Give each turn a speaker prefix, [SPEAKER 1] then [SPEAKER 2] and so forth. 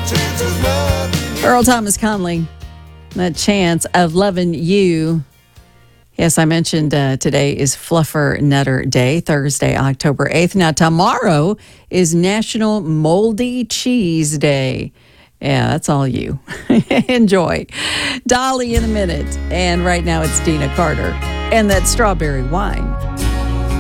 [SPEAKER 1] Earl Thomas Conley, The Chance of Loving You. Yes, I mentioned today is Fluffer Nutter Day, Thursday, October 8th. Now, tomorrow is National Moldy Cheese Day. Yeah, that's all you. Enjoy. Dolly in a minute. And right now it's Dina Carter and that strawberry wine.